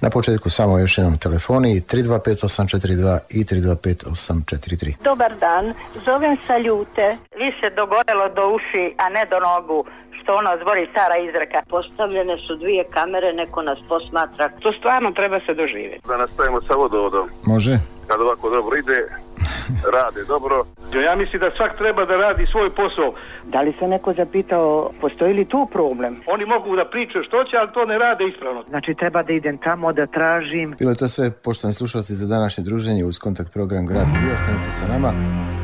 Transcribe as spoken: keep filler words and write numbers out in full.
Na početku samo još jednom telefoni tri dva pet osam četiri dva i tri dva pet osam četiri tri. Dobar dan, zovem sa Ljute. Više dogorelo do uši, a ne do nogu, što ono zbori stara izreka. Postavljene su dvije kamere, neko nas posmatra. To stvarno treba se doživjeti. Da nastavimo sa vodovodom. Može. Kad ovako dobro ide, rade dobro. Ja mislim da svak treba da radi svoj posao. Da li se neko zapitao, postoji li tu problem? Oni mogu da pričaju što će, ali to ne rade ispravno. Znači treba da idem tamo, da tražim. Bilo je to sve, poštovani slušalci, za današnje druženje uz Kontakt program Grad. Vi ostanite sa nama.